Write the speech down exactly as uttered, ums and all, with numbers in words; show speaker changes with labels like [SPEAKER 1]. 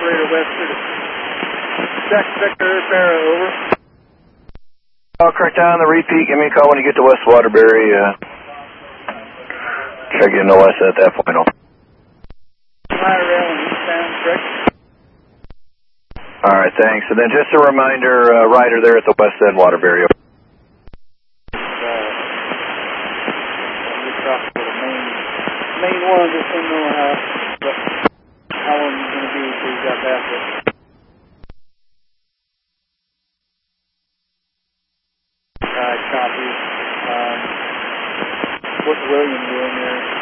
[SPEAKER 1] operator West City. Check Victor Barra, over.
[SPEAKER 2] I'll correct on the repeat. Give me a call when you get to West Waterbury. Uh, try getting to West at that point.
[SPEAKER 1] High rail and eastbound, correct?
[SPEAKER 2] All right, thanks. And then just a reminder, uh, rider there at the West End Waterbury.
[SPEAKER 1] Uh, main, main one, just didn't know how, but how long it's going to be until you got past it. Alright, copy. Um, what's William doing there?